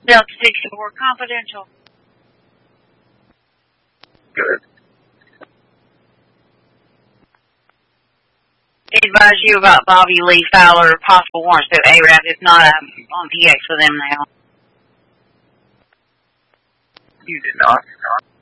Delta 64 confidential. Good. They advise you about Bobby Lee Fowler, possible warrants through ARAB. If not, I'm on PX for them now. You did not.